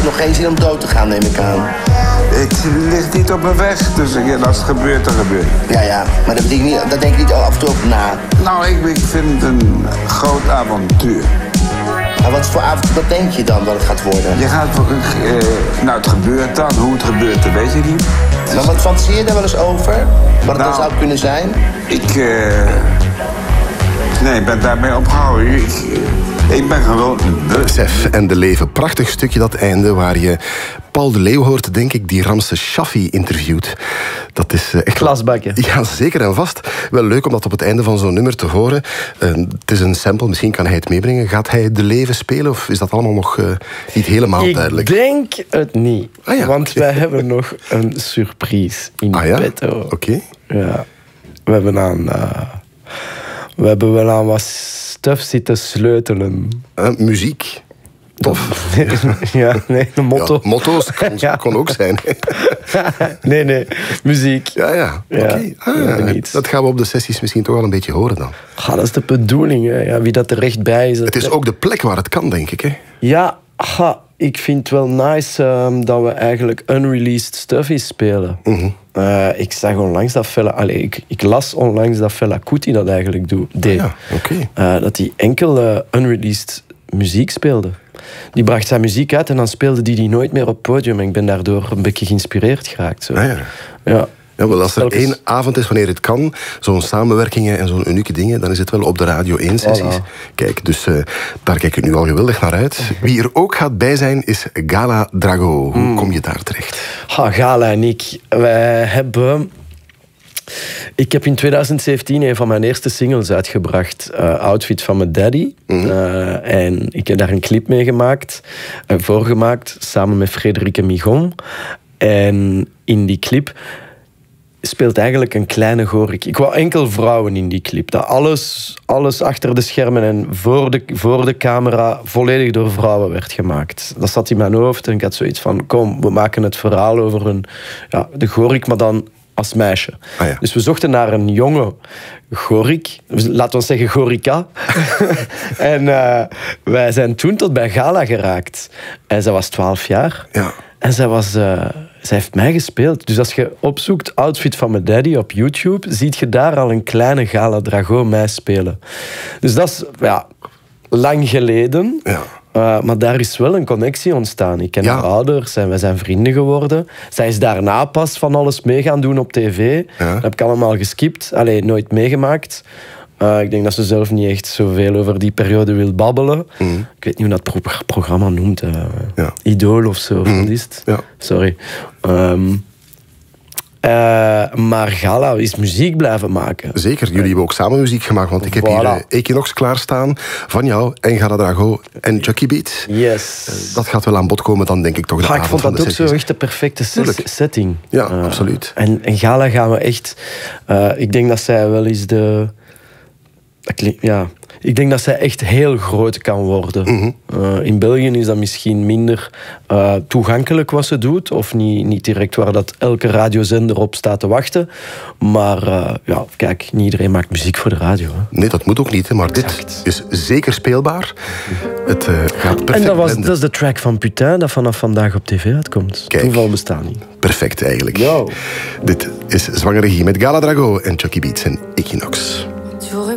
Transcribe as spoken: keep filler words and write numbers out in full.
nog geen zin om dood te gaan, neem ik aan. Het ligt niet op mijn weg, dus als het gebeurt, dan gebeurt het. Ja, ja, maar daar denk, ik niet, daar denk ik niet af en toe op na. Nou, ik, ik vind het een groot avontuur. Maar wat voor avontuur, wat denk je dan dat het gaat worden? Je gaat, uh, nou, het gebeurt dan. Hoe het gebeurt, dat weet je niet. Maar wat fantaseer je daar wel eens over? Wat het nou, dan zou kunnen zijn? Ik, uh... nee, ik ben daarmee opgehouden. Ik, uh, ik ben gewoon... Besef en de leven. Prachtig stukje, dat einde, waar je Paul de Leeuw hoort, denk ik, die Ramses Shaffi interviewt. Dat is uh, echt... Glasbakken. Ja, zeker en vast. Wel leuk om dat op het einde van zo'n nummer te horen. Uh, het is een sample, misschien kan hij het meebrengen. Gaat hij de leven spelen of is dat allemaal nog uh, niet helemaal ik duidelijk? Ik denk het niet. Ah, ja, want okay. wij hebben nog een surprise in ah, ja? petto. Oké. Okay. Ja. We hebben aan... Uh, we hebben wel aan wat stuff zitten sleutelen. Uh, muziek. Tof. Ja, nee, een motto. Ja, motto's kon, ja. kon ook zijn. nee, nee, muziek. Ja, ja. Oké. Okay. Ja, ah, ja, dat gaan we op de sessies misschien toch wel een beetje horen dan. Ah, dat is de bedoeling, hè. Ja, wie dat er echt bij is. Het is ook de plek waar het kan, denk ik. Hè? Ja, ah, ik vind het wel nice um, dat we eigenlijk unreleased stuff is spelen. Mm-hmm. Uh, ik zag onlangs dat Fela... Allez, ik, ik las onlangs dat Fela Kuti dat eigenlijk doet, deed. Ah, ja, okay. uh, dat hij enkel uh, unreleased muziek speelde. Die bracht zijn muziek uit en dan speelde die die nooit meer op het podium. En ik ben daardoor een beetje geïnspireerd geraakt. Zo. Ah, ja. Ja. Ja, wel, als er Telkens... één avond is wanneer het kan, zo'n samenwerkingen en zo'n unieke dingen, dan is het wel op de Radio één sessies. Voilà. Kijk, dus uh, daar kijk ik nu al geweldig naar uit. Wie er ook gaat bij zijn, is Gala Drago. Hoe mm. kom je daar terecht? Ha, Gala en ik, wij hebben... Ik heb in twintig zeventien een van mijn eerste singles uitgebracht. Uh, Outfit van mijn daddy. Mm. Uh, en ik heb daar een clip mee gemaakt. Uh, voorgemaakt, samen met Frederike Migon. En in die clip speelt eigenlijk een kleine Gorik. Ik wou enkel vrouwen in die clip. Dat alles, alles achter de schermen en voor de, voor de camera volledig door vrouwen werd gemaakt. Dat zat in mijn hoofd en ik had zoiets van... Kom, we maken het verhaal over een, ja, de Gorik, maar dan als meisje. Ah, ja. Dus we zochten naar een jonge Gorik. Laten we zeggen Gorica. En uh, wij zijn toen tot bij Gala geraakt. En zij was twaalf jaar. Ja. En zij, was, uh, zij heeft mij gespeeld. Dus als je opzoekt Outfit van mijn daddy op YouTube, ziet je daar al een kleine Gala Drago mij spelen. Dus dat is ja, lang geleden. Ja. Uh, maar daar is wel een connectie ontstaan. Ik ken ja. haar ouders en wij zijn vrienden geworden. Zij is daarna pas van alles mee gaan doen op tv. Ja. Dat heb ik allemaal geskipt. Allee, nooit meegemaakt. Uh, ik denk dat ze zelf niet echt zoveel over die periode wil babbelen. Mm. Ik weet niet hoe dat pro programma noemt. Uh, ja. Idool of zo. Mm. Wat is het? Ja. Sorry. Um, Uh, maar Gala is muziek blijven maken. Zeker, jullie hebben ook samen muziek gemaakt. Want ik heb voilà. hier uh, Equinox klaarstaan van jou en Gala Drago en Chucky Beat. Yes. Uh, dat gaat wel aan bod komen dan, denk ik toch, de ja, avond ik vond dat ook sessies. zo echt de perfecte set setting. Ja, uh, absoluut. En, en Gala gaan we echt... Uh, ik denk dat zij wel eens de... Ja... Ik denk dat zij echt heel groot kan worden. Mm-hmm. Uh, in België is dat misschien minder uh, toegankelijk wat ze doet. Of niet, niet direct waar dat elke radiozender op staat te wachten. Maar uh, ja, kijk, niet iedereen maakt muziek voor de radio. Hè. Nee, dat moet ook niet. Hè, maar exact. Dit is zeker speelbaar. Het uh, gaat perfect. En dat, was, dat is de track van Putain dat vanaf vandaag op tv uitkomt. Kijk, toeval bestaat niet. Perfect eigenlijk. Yo. Dit is Zwangere Regie met Gala Drago en Chucky Beats en Equinox.